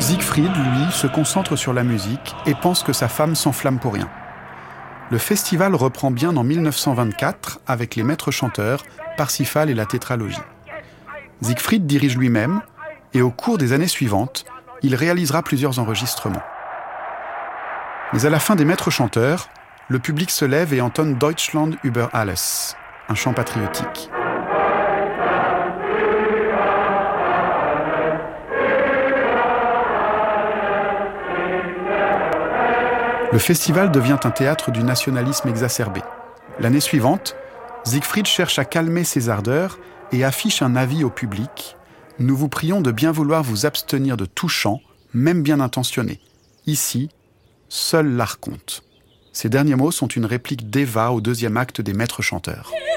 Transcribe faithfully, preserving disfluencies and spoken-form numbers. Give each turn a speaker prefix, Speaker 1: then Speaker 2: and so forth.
Speaker 1: Siegfried, lui, se concentre sur la musique et pense que sa femme s'enflamme pour rien. Le festival reprend bien en mille neuf cent vingt-quatre avec les maîtres chanteurs, Parsifal et la tétralogie. Siegfried dirige lui-même et au cours des années suivantes, il réalisera plusieurs enregistrements. Mais à la fin des maîtres chanteurs, le public se lève et entonne Deutschland über alles, un chant patriotique. Le festival devient un théâtre du nationalisme exacerbé. L'année suivante, Siegfried cherche à calmer ses ardeurs et affiche un avis au public. « Nous vous prions de bien vouloir vous abstenir de tout chant, même bien intentionné. Ici, seul l'art compte. » Ces derniers mots sont une réplique d'Eva au deuxième acte des Maîtres chanteurs.